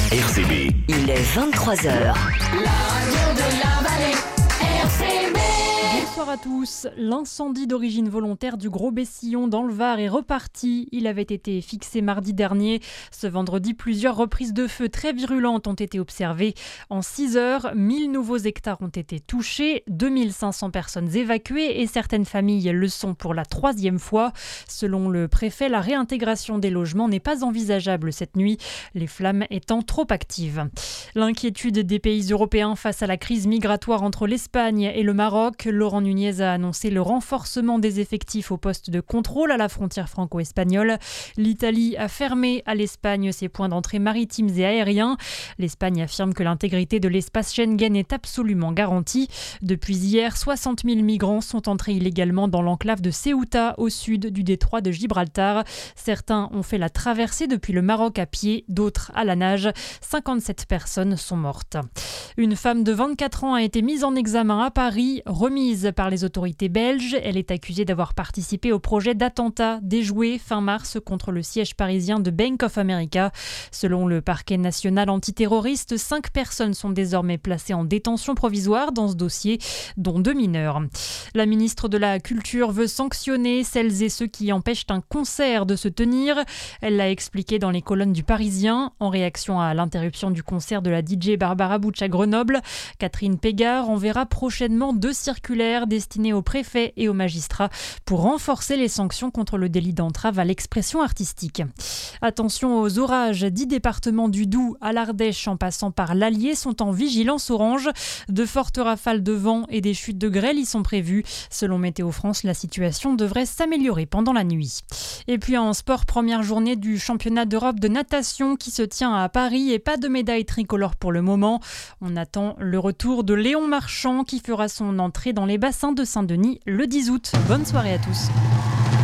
RCB. Il est 23h. Bonsoir à tous. L'incendie d'origine volontaire du Gros Bessillon dans le Var est reparti. Il avait été fixé mardi dernier. Ce vendredi, plusieurs reprises de feu très virulentes ont été observées. En 6 heures, 1000 nouveaux hectares ont été touchés, 2500 personnes évacuées et certaines familles le sont pour la 3e fois. Selon le préfet, la réintégration des logements n'est pas envisageable cette nuit, les flammes étant trop actives. L'inquiétude des pays européens face à la crise migratoire entre l'Espagne et le Maroc. Laurent Nunez a annoncé le renforcement des effectifs au poste de contrôle à la frontière franco-espagnole. L'Italie a fermé à l'Espagne ses points d'entrée maritimes et aériens. L'Espagne affirme que l'intégrité de l'espace Schengen est absolument garantie. Depuis hier, 60 000 migrants sont entrés illégalement dans l'enclave de Ceuta, au sud du détroit de Gibraltar. Certains ont fait la traversée depuis le Maroc à pied, d'autres à la nage. 57 personnes sont mortes. Une femme de 24 ans a été mise en examen à Paris, remise par les autorités belges. Elle est accusée d'avoir participé au projet d'attentat déjoué fin mars contre le siège parisien de Bank of America. Selon le parquet national antiterroriste, 5 personnes sont désormais placées en détention provisoire dans ce dossier, dont 2 mineurs. La ministre de la Culture veut sanctionner celles et ceux qui empêchent un concert de se tenir. Elle l'a expliqué dans les colonnes du Parisien. En réaction à l'interruption du concert de la DJ Barbara Butch à Grenoble, Catherine Pégard enverra prochainement 2 circulaires destinés aux préfets et aux magistrats pour renforcer les sanctions contre le délit d'entrave à l'expression artistique. Attention aux orages, 10 départements du Doubs à l'Ardèche en passant par l'Allier sont en vigilance orange. De fortes rafales de vent et des chutes de grêle y sont prévues. Selon Météo France, la situation devrait s'améliorer pendant la nuit. Et puis en sport, première journée du championnat d'Europe de natation qui se tient à Paris et pas de médaille tricolore pour le moment. On attend le retour de Léon Marchand qui fera son entrée dans les bassins de Saint-Denis le 10 août. Bonne soirée à tous.